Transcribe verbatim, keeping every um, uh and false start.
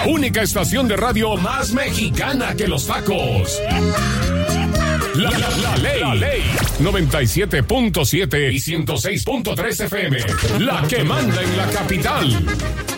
única estación de radio más mexicana que los tacos. La, la, la ley. La ley. noventa y siete punto siete y ciento seis punto tres F M. La que manda en la capital.